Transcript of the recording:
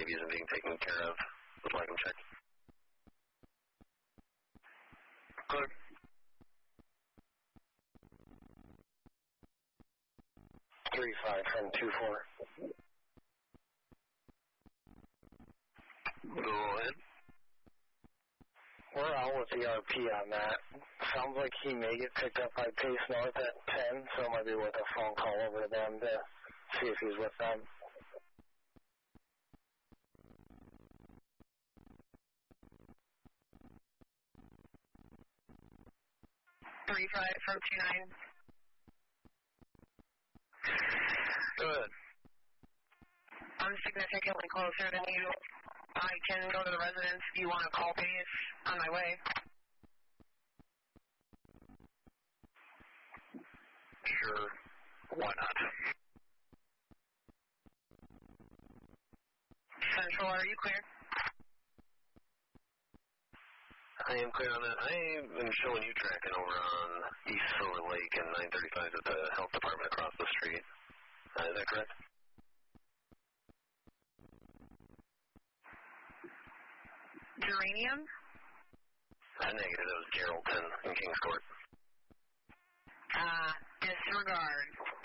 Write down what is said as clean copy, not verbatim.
baby isn't being taken care of. Would like him checked. Clear. 3-5 from 2-4. Go ahead. We're out with the RP on that. Sounds like he may get picked up by Pace North at 10, so it might be worth a phone call over to them to see if he's with them. From 2-9. Go ahead. I'm significantly closer than you. I can go to the residence if you want to call Pace on my way. Sure. Why not? Central, are you clear? I am clear on that. I am showing you tracking over on East Silver Lake and 935 at the health department across the street. Is that correct? Geranium? Negative. That was Geraldton in Kings Court. Disregard.